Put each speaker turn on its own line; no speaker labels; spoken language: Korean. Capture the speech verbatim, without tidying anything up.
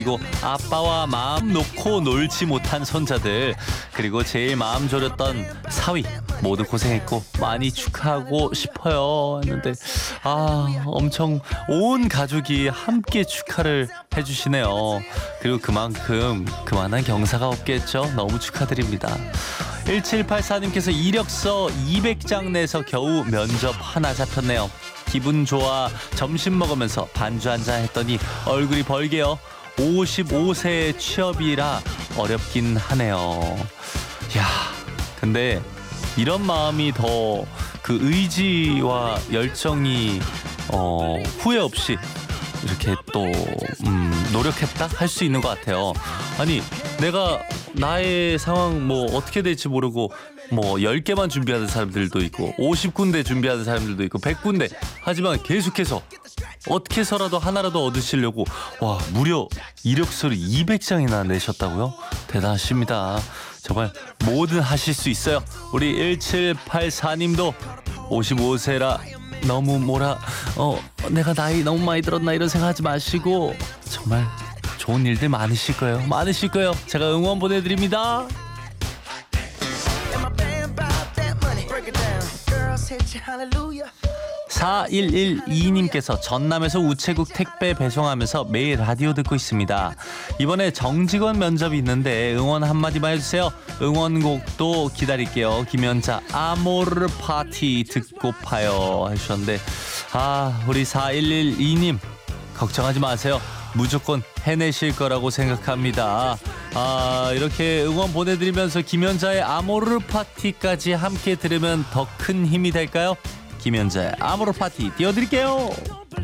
그리고 아빠와 마음 놓고 놀지 못한 손자들, 그리고 제일 마음 졸였던 사위 모두 고생했고 많이 축하하고 싶어요 했는데, 아 엄청 온 가족이 함께 축하를 해주시네요. 그리고 그만큼 그만한 경사가 없겠죠. 너무 축하드립니다. 일칠팔사님께서 이력서 이백 장 내서 겨우 면접 하나 잡혔네요. 기분 좋아 점심 먹으면서 반주 한잔 했더니 얼굴이 벌게요. 오십오 세 취업이라 어렵긴 하네요. 야, 근데 이런 마음이 더 그 의지와 열정이 어, 후회 없이 이렇게 또 음, 노력했다 할 수 있는 것 같아요. 아니 내가 나의 상황 뭐 어떻게 될지 모르고 뭐 열 개만 준비하는 사람들도 있고 오십 군데 준비하는 사람들도 있고 백 군데, 하지만 계속해서 어떻게 해서라도 하나라도 얻으시려고 와 무려 이력서를 이백 장이나 내셨다고요? 대단하십니다. 정말 뭐든 하실 수 있어요. 우리 일칠팔사님도 오십오 세라 너무 뭐라 어 내가 나이 너무 많이 들었나 이런 생각하지 마시고 정말 좋은 일들 많으실 거예요. 많으실 거예요. 제가 응원 보내드립니다. 사일일이님께서 전남에서 우체국 택배 배송하면서 매일 라디오 듣고 있습니다. 이번에 정직원 면접이 있는데 응원 한마디만 해주세요. 응원곡도 기다릴게요. 김연자 아모르 파티 듣고파요 하셨는데, 아 우리 사일일이님 걱정하지 마세요. 무조건 해내실 거라고 생각합니다. 아 이렇게 응원 보내드리면서 김연자의 아모르 파티까지 함께 들으면 더 큰 힘이 될까요? 김연자의 아모르 파티 띄워드릴게요.